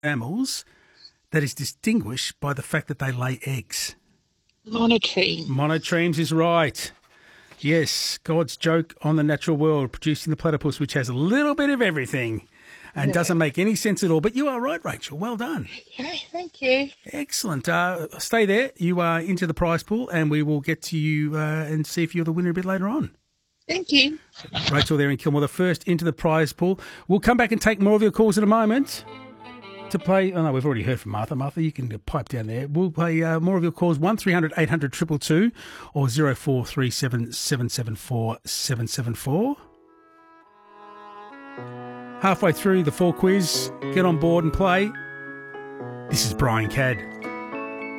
mammals that is distinguished by the fact that they lay eggs? Monotreme. Monotremes is right. Yes, God's joke on the natural world, producing the platypus, which has a little bit of everything and doesn't make any sense at all. But you are right, Rachel. Well done. Okay, thank you. Excellent. Stay there. You are into the prize pool, and we will get to you and see if you're the winner a bit later on. Thank you. Rachel there in Kilmore, the first into the prize pool. We'll come back and take more of your calls in a moment to play. Oh, no, we've already heard from Martha. Martha, you can pipe down there. We'll play more of your calls, 1300 800 222 or 0437 774 774. Halfway through the 4 quiz, get on board and play. This is Brian Cadd.